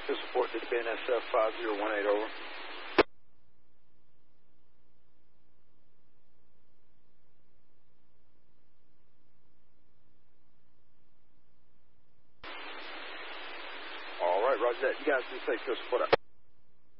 To support this BNSF 5018, over. All right, roger that. You guys be safe. To support out.